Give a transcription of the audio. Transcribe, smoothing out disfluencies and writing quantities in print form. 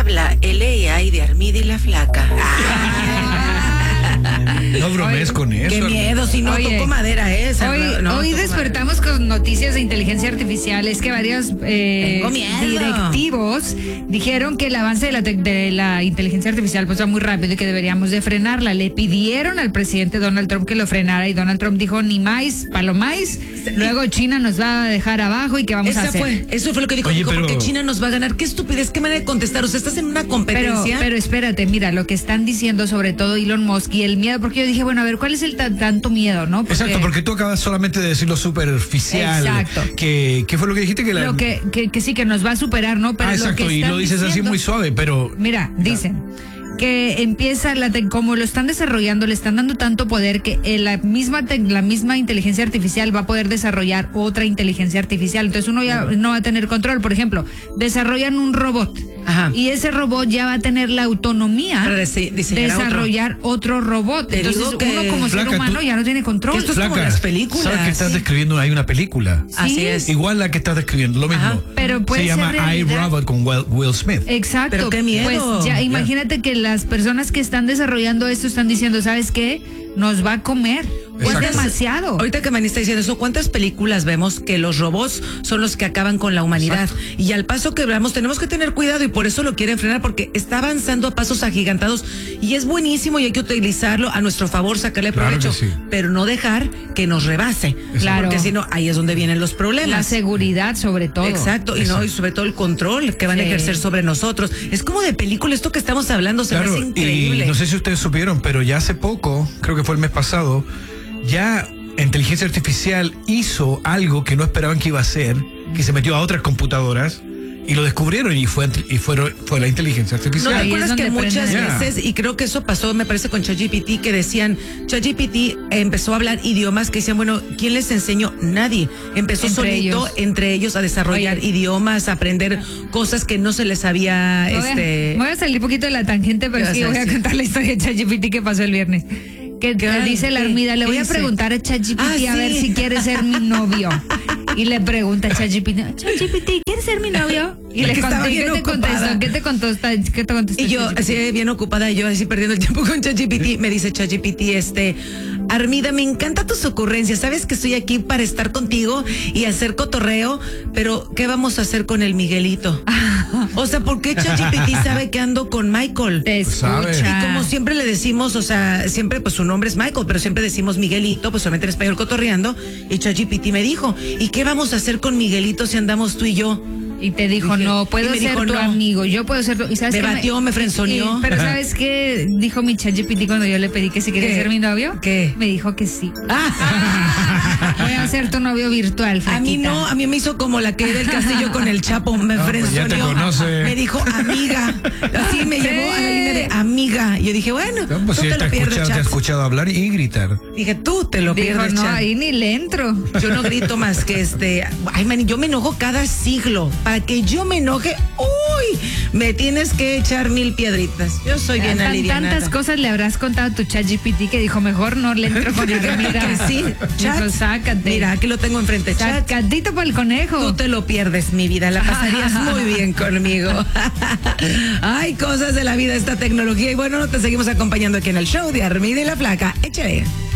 habla el AI de Armida y la Flaca. No bromees con eso. Qué miedo, si no toco madera esa. Hoy despertamos con noticias de inteligencia artificial. Es que varios directivos dijeron que el avance de la inteligencia artificial pues va muy rápido y que deberíamos de frenarla. Le pidieron al presidente Donald Trump que lo frenara y Donald Trump dijo ni más, palomais. Luego China nos va a dejar abajo y qué vamos a hacer. Eso fue lo que dijo. Oye, porque China nos va a ganar. Qué estupidez, qué manera de contestar. O sea, estás en una competencia. Pero espérate, mira, lo que están diciendo sobre todo Elon Musk y el miedo, porque yo dije, bueno, a ver, ¿cuál es el tanto miedo, no? Exacto, porque tú acabas solamente de decir lo superficial. Exacto. ¿Qué fue lo que dijiste? Que sí, que nos va a superar, ¿no? Pero exacto, lo que y lo dices diciendo, así muy suave, pero... Mira, dicen que empieza como lo están desarrollando, le están dando tanto poder que la misma inteligencia artificial va a poder desarrollar otra inteligencia artificial. Entonces uno ya no va a tener control. Por ejemplo, desarrollan un robot. Ajá. Y ese robot ya va a tener la autonomía de desarrollar otro robot. Entonces uno como ser humano ya no tiene control. Esto es como las películas. ¿Sabes que estás describiendo? Hay una película. Sí. Así es. Igual la que estás describiendo, lo mismo. Ajá. Pero puede se llama ser iRobot con Will Smith. Exacto. Pero qué miedo. Pues ya imagínate que las personas que están desarrollando esto están diciendo, ¿sabes qué? Nos va a comer. Es demasiado. Ahorita que Manny está diciendo eso, ¿cuántas películas vemos que los robots son los que acaban con la humanidad? Exacto. Y al paso que vamos, tenemos que tener cuidado y por eso lo quieren frenar, porque está avanzando a pasos agigantados y es buenísimo y hay que utilizarlo a nuestro favor, sacarle provecho, sí. pero no dejar que nos rebase. Claro. Porque si no, ahí es donde vienen los problemas. La seguridad sobre todo. Exacto, y sobre todo el control que van a ejercer sobre nosotros. Es como de película esto que estamos hablando, se me hace increíble. Y no sé si ustedes supieron, pero ya hace poco, creo que fue el mes pasado, ya inteligencia artificial hizo algo que no esperaban que iba a hacer, que se metió a otras computadoras y lo descubrieron y fue la inteligencia artificial. ¿No te acuerdas que muchas veces, y creo que eso pasó, me parece con ChatGPT, que decían, ChatGPT empezó a hablar idiomas que decían, bueno, ¿quién les enseñó? Nadie. Empezó entre ellos a desarrollar idiomas, a aprender cosas que no se les había... Voy a salir un poquito de la tangente, pero sí voy a contar la historia de ChatGPT que pasó el viernes. Que dice la Armida, le voy a preguntar a ChatGPT a ver si quiere ser mi novio. Y le pregunta a ChatGPT, ¿quieres ser mi novio? Y le conté, ¿qué te contestó? Y yo, así bien ocupada, yo así perdiendo el tiempo con ChatGPT, me dice ChatGPT, Armida, me encanta tus ocurrencias, sabes que estoy aquí para estar contigo y hacer cotorreo, pero ¿qué vamos a hacer con el Miguelito? O sea, ¿por qué ChatGPT sabe que ando con Michael? Te escucha. Y como siempre le decimos, o sea, siempre pues su nombre es Michael, pero siempre decimos Miguelito, pues solamente en español cotorreando, y ChatGPT me dijo, ¿y qué vamos a hacer con Miguelito si andamos tú y yo? Y te dijo, no, puedo ser tu amigo, yo puedo ser tu... ¿Y sabes me batió, me frenzoneó. Pero ¿sabes qué dijo mi ChatGPT cuando yo le pedí que si quería ser mi novio? ¿Qué? Me dijo que sí. Voy a ser tu novio virtual, flaquita. A mí no, a mí me hizo como la que del Castillo con el Chapo, me frenzoneó. Ya te conoce. Me dijo amiga, así me llevó a la línea de amiga. Y yo dije, bueno, no, pues tú te lo pierdes, te ha escuchado hablar y gritar. Dije, tú te lo pierdes, no, Chat. ahí ni le entro. Yo no grito más que ay, man, yo me enojo cada siglo. Para que yo me enoje, uy, me tienes que echar 1000 piedritas. Yo soy bien alivianada. Tantas cosas le habrás contado a tu ChatGPT que dijo, mejor no le entro con la amiga. Sí, Chat, sácate. Mira, aquí lo tengo enfrente. Sacadito para el conejo. Tú te lo pierdes, mi vida. La pasarías muy bien conmigo. Ay, cosas de la vida, esta tecnología. Y bueno, te seguimos acompañando aquí en el show de Armida y la Flaca. Échale.